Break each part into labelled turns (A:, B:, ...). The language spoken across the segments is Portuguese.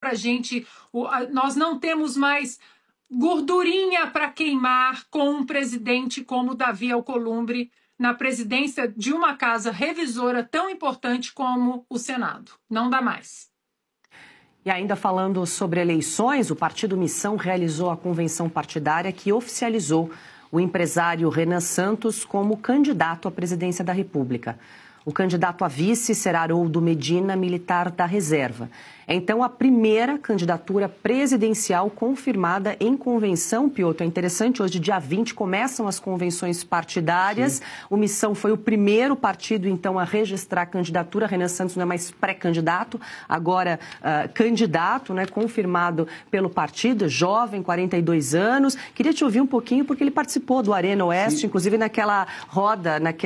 A: para a gente. Nós não temos mais gordurinha para queimar com um presidente como Davi Alcolumbre na presidência de uma casa revisora tão importante como o Senado. Não dá mais.
B: E ainda falando sobre eleições, o Partido Missão realizou a convenção partidária que oficializou o empresário Renan Santos como candidato à presidência da República. O candidato a vice será Haroldo Medina, militar da reserva. É então a primeira candidatura presidencial confirmada em convenção, Piotr. É interessante, hoje, dia 20, começam as convenções partidárias. Sim. O Missão foi o primeiro partido, então, a registrar a candidatura. Renan Santos não é mais pré-candidato, agora candidato, né, confirmado pelo partido, jovem, 42 anos. Queria te ouvir um pouquinho, porque ele participou do Arena Oeste, sim, inclusive naquela roda, na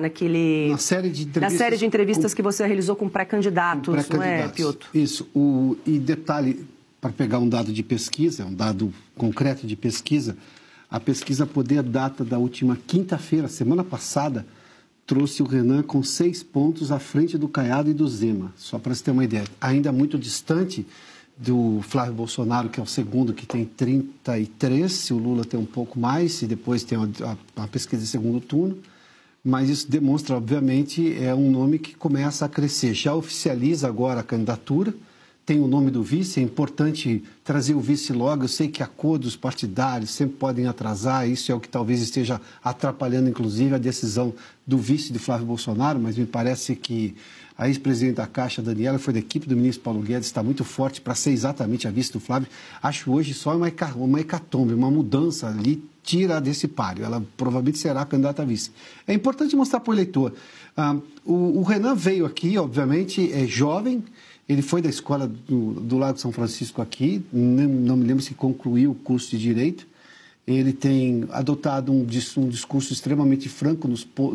B: série de entrevistas que você realizou com pré-candidatos, não é, Piotr?
C: Isso. E detalhe, para pegar um dado de pesquisa, um dado concreto de pesquisa, a pesquisa Poder data da última quinta-feira, semana passada, trouxe o Renan com 6 pontos à frente do Caiado e do Zema. Só para você ter uma ideia. Ainda muito distante do Flávio Bolsonaro, que é o segundo, que tem 33, se o Lula tem um pouco mais, e depois tem a pesquisa de segundo turno. Mas isso demonstra, obviamente, é um nome que começa a crescer. Já oficializa agora a candidatura, tem o nome do vice, é importante trazer o vice logo. Eu sei que acordos partidários sempre podem atrasar, isso é o que talvez esteja atrapalhando, inclusive, a decisão do vice de Flávio Bolsonaro, mas me parece que a ex-presidente da Caixa, Daniela, foi da equipe do ministro Paulo Guedes, está muito forte para ser exatamente a vice do Flávio. Acho hoje só uma hecatombe, uma mudança ali, tira desse páreo. Ela provavelmente será candidata a vice. É importante mostrar para o eleitor. O Renan veio aqui, obviamente, é jovem. Ele foi da escola do Lago São Francisco aqui. Não me lembro se concluiu o curso de Direito. Ele tem adotado um discurso extremamente franco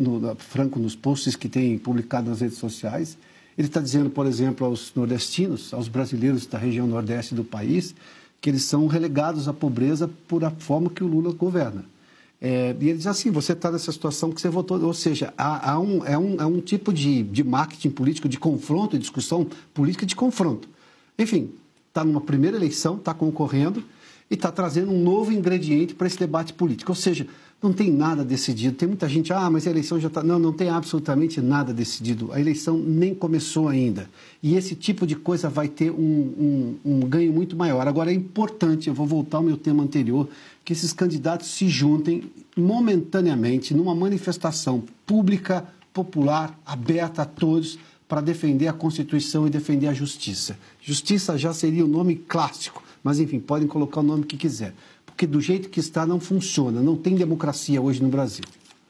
C: nos posts que tem publicado nas redes sociais. Ele está dizendo, por exemplo, aos nordestinos, aos brasileiros da região nordeste do país, que eles são relegados à pobreza por a forma que o Lula governa. E ele diz assim, você está nessa situação que você votou, ou seja, é um tipo de marketing político, de confronto, de discussão política de confronto. Enfim, está numa primeira eleição, está concorrendo e está trazendo um novo ingrediente para esse debate político. Ou seja, não tem nada decidido. Tem muita gente, mas a eleição já está... Não tem absolutamente nada decidido. A eleição nem começou ainda. E esse tipo de coisa vai ter um ganho muito maior. Agora, é importante, eu vou voltar ao meu tema anterior, que esses candidatos se juntem momentaneamente numa manifestação pública, popular, aberta a todos, para defender a Constituição e defender a justiça. Justiça já seria o nome clássico, mas, enfim, podem colocar o nome que quiser. Porque do jeito que está não funciona, não tem democracia hoje no Brasil.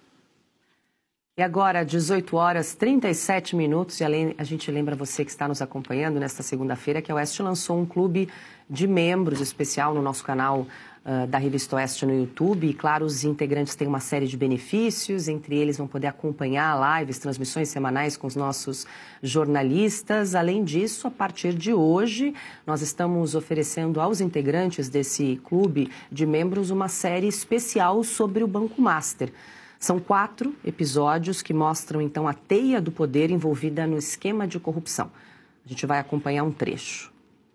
B: E agora, 18h37, e a gente lembra você que está nos acompanhando nesta segunda-feira que a Oeste lançou um clube de membros especial no nosso canal da Revista Oeste no YouTube. E, claro, os integrantes têm uma série de benefícios, entre eles vão poder acompanhar lives, transmissões semanais com os nossos jornalistas. Além disso, a partir de hoje, nós estamos oferecendo aos integrantes desse clube de membros uma série especial sobre o Banco Master. São 4 episódios que mostram, então, a teia do poder envolvida no esquema de corrupção. A gente vai acompanhar um trecho.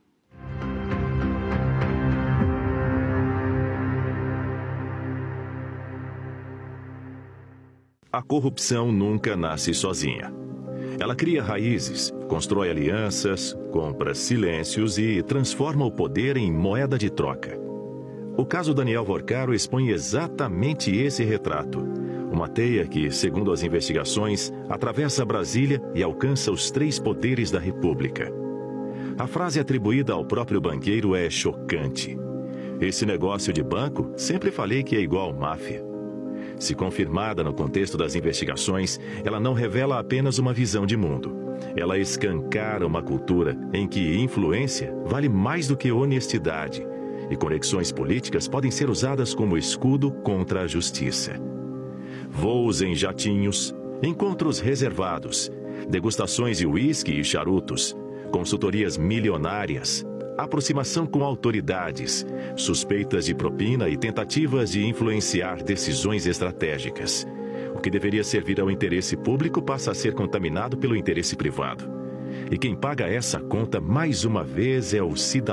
D: A corrupção nunca nasce sozinha. Ela cria raízes, constrói alianças, compra silêncios e transforma o poder em moeda de troca. O caso Daniel Vorcaro expõe exatamente esse retrato. Uma teia que, segundo as investigações, atravessa Brasília e alcança os 3 poderes da República. A frase atribuída ao próprio banqueiro é chocante. Esse negócio de banco, sempre falei que é igual máfia. Se confirmada no contexto das investigações, ela não revela apenas uma visão de mundo. Ela escancara uma cultura em que influência vale mais do que honestidade e conexões políticas podem ser usadas como escudo contra a justiça. Voos em jatinhos, encontros reservados, degustações de uísque e charutos, consultorias milionárias, aproximação com autoridades, suspeitas de propina e tentativas de influenciar decisões estratégicas. O que deveria servir ao interesse público passa a ser contaminado pelo interesse privado. E quem paga essa conta mais uma vez é o cidadão.